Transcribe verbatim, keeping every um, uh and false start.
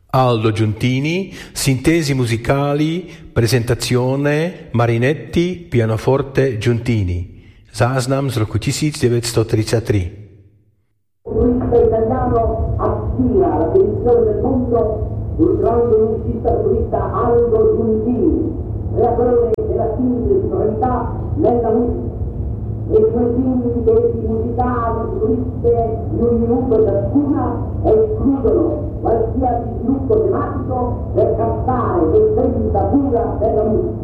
Aldo Giuntini, sintesi musicali, presentazione Marinetti, pianoforte Giuntini. Záznam z roku tisícdeväťstotridsaťtri. Turista italiano aspira alla benedizione del mondo, ultimando il musicista turista Aldo Giuntini, creatore della sintesi sonorità nella musica. Le sue sintesi musicali turiste di un minuto ciascuna escludono qualsiasi sviluppo tematico per captare l'essenza pura della musica.